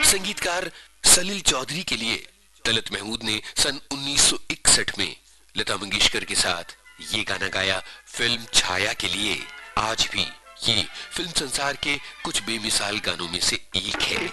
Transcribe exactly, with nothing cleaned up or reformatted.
संगीतकार सलील चौधरी के लिए तलत महमूद ने सन उन्नीस सौ इकसठ में लता मंगेशकर के साथ ये गाना गाया फिल्म छाया के लिए। आज भी ये फिल्म संसार के कुछ बेमिसाल गानों में से एक है।